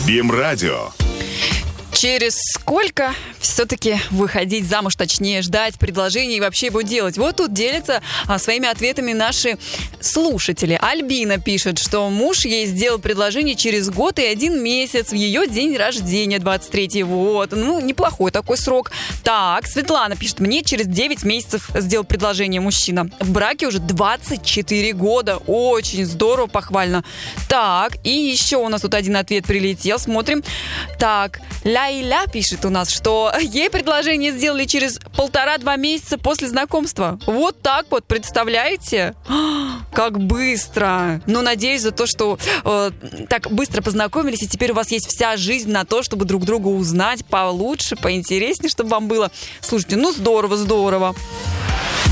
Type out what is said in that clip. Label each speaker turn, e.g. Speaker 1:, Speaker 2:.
Speaker 1: БИМ-радио.
Speaker 2: Через сколько все-таки выходить замуж, точнее ждать предложения и вообще его делать? Вот тут делятся своими ответами наши слушатели. Альбина пишет, что муж ей сделал предложение через год и 1 месяц, в ее день рождения, 23-й. Вот, неплохой такой срок. Так, Светлана пишет, мне через 9 месяцев сделал предложение мужчина. В браке уже 24 года. Очень здорово, похвально. Так, и еще у нас тут один ответ прилетел. Смотрим. Так, Лайля пишет у нас, что ей предложение сделали через 1,5-2 месяца после знакомства. Вот так вот, представляете? Как быстро. Надеюсь за то, что так быстро познакомились, и теперь у вас есть вся жизнь на то, чтобы друг друга узнать получше, поинтереснее, чтобы вам было. Слушайте, здорово.